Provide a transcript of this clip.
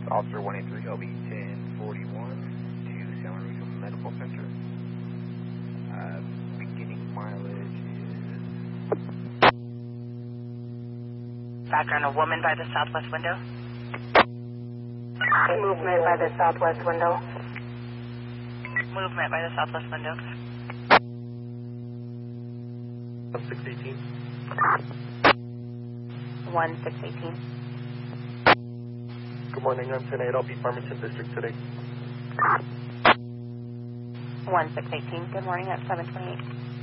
Officer 183 LB 1041 to San Juan Regional Medical Center. Beginning mileage is... Background, a woman by the southwest window. Movement by the southwest window. Movement by the southwest window. 1618. 1618. Good morning, I'm 10-8. I'll be Farmington District today. 1618. Good morning at 728.